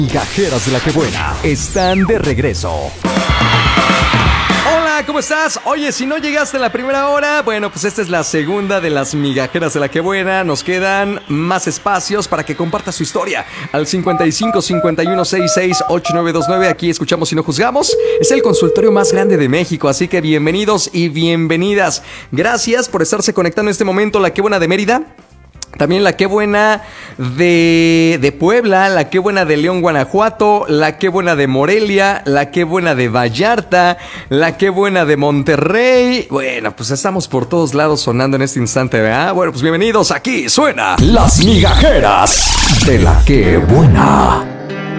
Migajeras de la que buena están de regreso. Hola, ¿cómo estás? Oye, si no llegaste en la primera hora, bueno, pues esta es la segunda de las migajeras de la que buena. Nos quedan más espacios para que compartas su historia. Al 55 51 66 8929, aquí escuchamos y no juzgamos. Es el consultorio más grande de México, así que bienvenidos y bienvenidas. Gracias por estarse conectando en este momento. La que buena de Mérida. También la que buena de Puebla, la que buena de León, Guanajuato, la que buena de Morelia, la que buena de Vallarta, la que buena de Monterrey. Bueno, pues estamos por todos lados sonando en este instante, ¿verdad? Bueno, pues bienvenidos, aquí suena Las Migajeras de la que buena.